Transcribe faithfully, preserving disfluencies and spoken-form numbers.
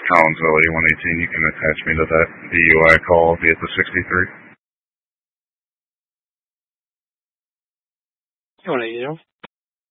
Collinsville eighty-one eighteen, you can attach me to that D U I call via the sixty-three. You want to, you know?